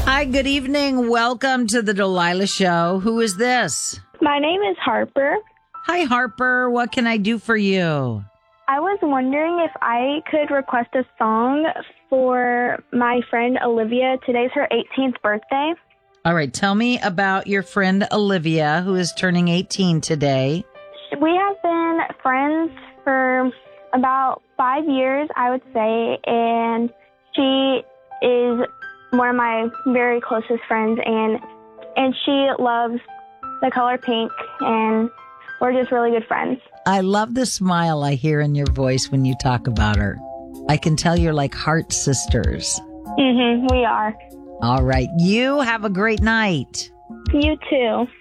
Hi, good evening. Welcome to the Delilah Show. Who is this? My name is Harper. Hi, Harper. What can I do for you? I was wondering if I could request a song for my friend Olivia. Today's her 18th birthday. All right. Tell me about your friend Olivia, who is turning 18 today. We have been friends for about 5 years, I would say, and she is one of my very closest friends, and she loves the color pink, and we're just really good friends. I love the smile I hear in your voice when you talk about her. I can tell you're like heart sisters. We are. All right. You have a great night. You too.